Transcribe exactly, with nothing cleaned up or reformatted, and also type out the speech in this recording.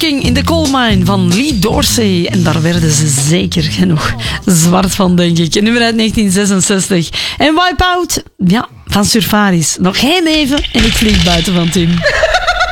Working in the Coal Mine van Lee Dorsey. En daar werden ze zeker genoeg zwart van, denk ik. Een nummer uit negentien zesenzestig. En Wipeout, ja, van Surfaris. Nog heel even en ik vlieg buiten van Tim.